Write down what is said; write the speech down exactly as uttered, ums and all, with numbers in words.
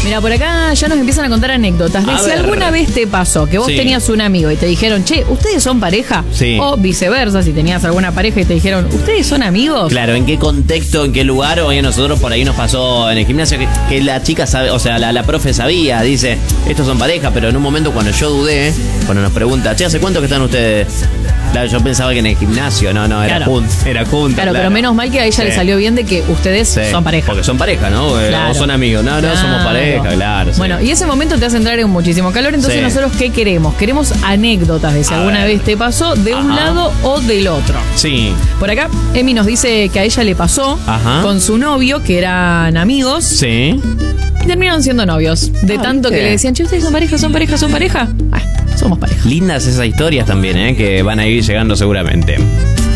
Mira, por acá ya nos empiezan a contar anécdotas. De A si ver. alguna vez te pasó que vos Sí. tenías un amigo y te dijeron, che, ¿ustedes son pareja? Sí. O viceversa, si tenías alguna pareja y te dijeron, ¿ustedes son amigos? Claro, ¿en qué contexto, en qué lugar? Oye, nosotros por ahí nos pasó en el gimnasio que, que la chica sabe, o sea, la, la profe sabía, dice, estos son pareja, pero en un momento cuando yo dudé, cuando nos pregunta, che, ¿hace cuánto que están ustedes? Claro, yo pensaba que en el gimnasio, no, no, era Claro. junta, era junta. Claro, pero menos mal que a ella Sí. le salió bien de que ustedes Sí, son pareja. Porque son pareja, ¿no? Eh, Claro. O son amigos. No, no, Claro. somos pareja, claro. sí. Bueno, y ese momento te hace entrar en muchísimo calor, entonces Sí. nosotros ¿qué queremos? Queremos anécdotas de si A alguna ver. vez te pasó de un Ajá. lado o del otro. Sí. Por acá, Emi nos dice que a ella le pasó Ajá. con su novio, que eran amigos, Sí. y terminaron siendo novios. De Ah, tanto ¿viste? que le decían, che, ¿ustedes son pareja, son pareja, son pareja? Ah, somos pareja. Lindas esas historias también, ¿eh? Que van a ir llegando seguramente.